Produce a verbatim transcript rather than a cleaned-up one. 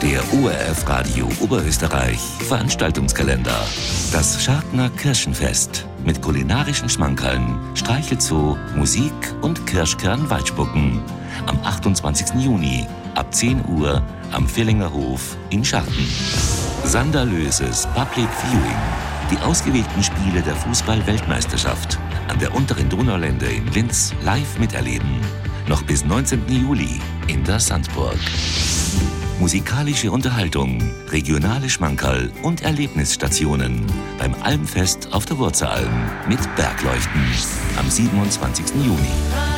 Der O R F Radio Oberösterreich Veranstaltungskalender. Das Schartner Kirschenfest mit kulinarischen Schmankerln, Streichelzoo, Musik und Kirschkern-Weitspucken. Am achtundzwanzigsten Juni ab zehn Uhr am Villinger Hof in Scharten. Skandalöses Public Viewing. Die ausgewählten Spiele der Fußball-Weltmeisterschaft an der unteren Donaulände in Linz live miterleben. Noch bis neunzehnten Juli in der Sandburg. Musikalische Unterhaltung, regionale Schmankerl und Erlebnisstationen beim Almfest auf der Wurzelalm mit Bergleuchten am siebenundzwanzigsten Juni.